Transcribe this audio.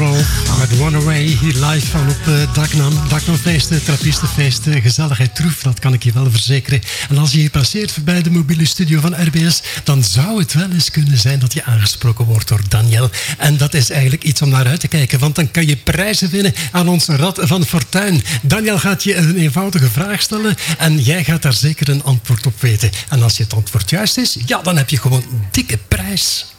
roll met Runaway hier live van op Daknamfeest, Trappistenfeest. Gezelligheid troef, dat kan ik je wel verzekeren. En als je hier passeert voorbij de mobiele studio van RBS, dan zou het wel eens kunnen zijn dat je aangesproken wordt door Daniel. En dat is eigenlijk iets om naar uit te kijken, want dan kan je prijzen winnen aan ons Rad van Fortuin. Daniel gaat je een eenvoudige vraag stellen en jij gaat daar zeker een antwoord op weten. En als je het antwoord juist is, ja, dan heb je gewoon een dikke prijs.